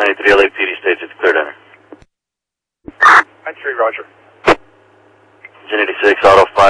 93 LAPD states it's cleared enter. 93, roger. 1086, auto 5.